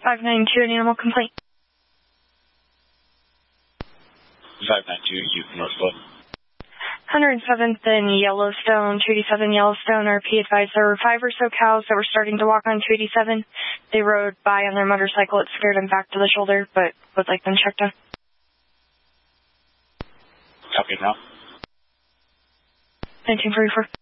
592, an animal complaint. 592, you Northwood. 107th and Yellowstone, 287 Yellowstone, RP advised there were 5 or so cows that were starting to walk on 287. They rode by on their motorcycle. It scared them back to the shoulder, but would like them checked out. Copy now. 1944.